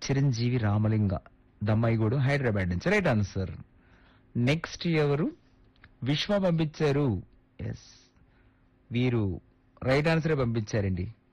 చిరంజీవి రామలింగ దమ్మాయిగూడు హైదరాబాద్ నుంచి right answer. Next ఎవరు? విశ్వ పంపించారు. ఎస్, వీరు రైట్ ఆన్సరే పంపించారండి.